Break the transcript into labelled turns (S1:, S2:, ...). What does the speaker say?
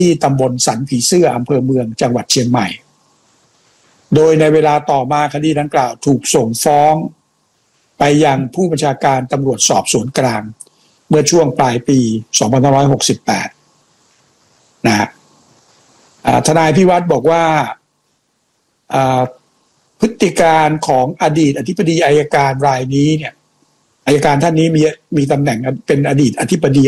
S1: ที่ตำบลสันผีเสื้ออำเภอเมืองจังหวัดเชียงใหม่โดยในเวลาต่อมาคดีดังกล่าวถูกส่งฟ้องไปยังผู้บัญชาการตำรวจสอบสวนกลางเมื่อช่วงปลายปี2568นะฮะทนายพิวัตรบอกว่าพฤติการของอดีตอธิบดีอัยการรายนี้เนี่ยอัยการท่านนี้มีตำแหน่งเป็นอดีตอธิบดี